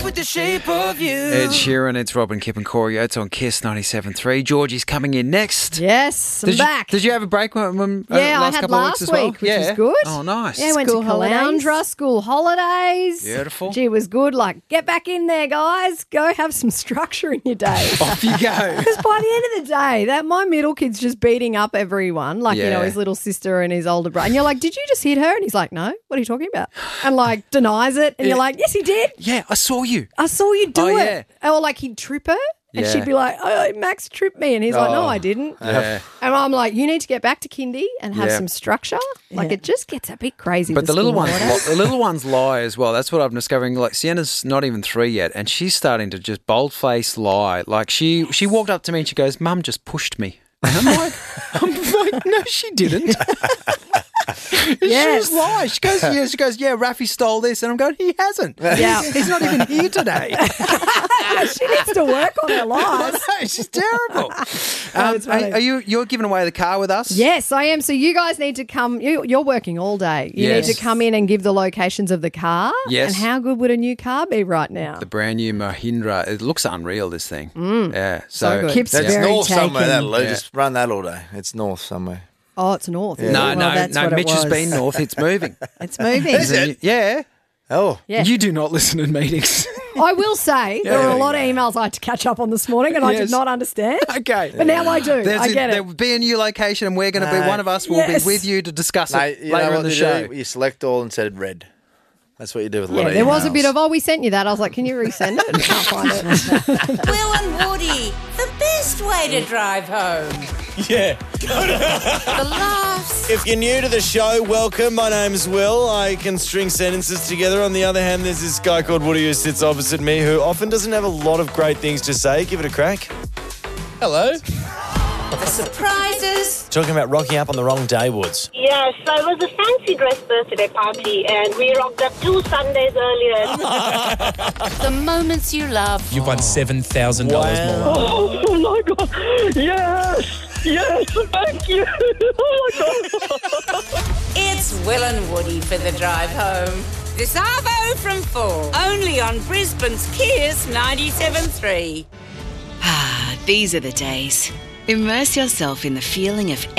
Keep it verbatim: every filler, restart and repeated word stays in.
with the shape of you. Ed Sheeran, it's Robin, Kip and Corey Oates on Kiss ninety-seven point three. Georgie's coming in next. Yes, I'm did you, back. Did you have a break when, when, uh, yeah, last I had couple last of weeks as well? week, which yeah. was good. Oh, nice. Yeah, I went School to holidays. Caloundra, school holidays. Beautiful. Gee, it was good. Like, get back in there, guys. Go have some structure in your day. Off you go. Because by the end of the day, that my middle kid's just beating up everyone, like, you know, Yeah. his little sister and his older brother. And you're like, did you just hit her? And he's like, no, what are you talking about? And like denies it. And Yeah. you're like, yes, he did. Yeah, I saw you. I saw you do Oh, it. Or like he'd trip her. And Yeah. she'd be like, oh, Max tripped me. And he's like, no, Oh. I didn't. Yeah. And I'm like, you need to get back to kindy and have Yeah. some structure. Like, Yeah. it just gets a bit crazy. But the little ones, ones. li- the little ones lie as well. That's what I'm discovering. Like Sienna's not even three yet, and she's starting to just bold-faced lie. Like she, she walked up to me and she goes, "Mum just pushed me." And I'm like, I'm like, no, she didn't. Yes. She just lies. She goes, yeah, she goes, yeah, Raffy stole this, and I'm going, he hasn't. Yeah. He's not even here today. She needs to work on her lies. No, she's terrible. it's Um, funny. are, are you? You're giving away the car with us? Yes, I am. So you guys need to come. You, you're working all day. You Yes. need to come in and give the locations of the car. Yes. And how good would a new car be right now? The brand new Mahindra. It looks unreal. This thing. Yeah. So, So good. Kip's That's very north somewhere, taken. that'll do. Yeah. Just run that all day. It's north somewhere. Oh, it's north. isn't No, it? no, Well, that's no. what it Mitch has was. been north. It's moving. It's moving. Is it? Yeah. Oh. Yeah. You do not listen to meetings. I will say there were a lot of emails I had to catch up on this morning, and I Yes. did not understand. Okay. But now I do. There's I a- get there it. will be a new location, and we're going to be No. one of us will Yes. be with you to discuss No, it you later know in what the you show. do? You select all and said red. That's what you do with a lot Yeah, of there was a emails. bit of, oh, we sent you that. I was like, can you resend it? I can't find it. Will and Woody, the best way to drive home. Yeah. The laughs. If you're new to the show, welcome. My name's Will. I can string sentences together. On the other hand, there's this guy called Woody who sits opposite me who often doesn't have a lot of great things to say. Give it a crack. Hello. The surprises. Talking about rocking up on the wrong day, Woods. Yes, so it was a fancy dress birthday party and we rocked up two Sundays earlier. The moments you love. You've won seven thousand dollars more. Oh my God, yes, yes, thank you. Oh my God. It's Will and Woody for the drive home. This Arvo from four. Only on Brisbane's Kiss ninety-seven point three. Ah, these are the days. Immerse yourself in the feeling of